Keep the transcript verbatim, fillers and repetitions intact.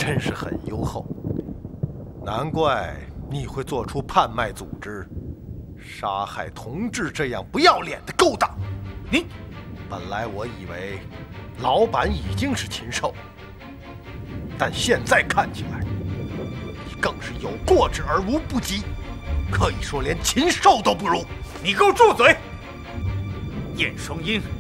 真是很优厚，难怪你会做出叛卖组织、杀害同志这样不要脸的勾当。 你， 本来我以为老板已经是禽兽，但现在看起来，你更是有过之而无不及，可以说连禽兽都不如。 你给我住嘴！燕双英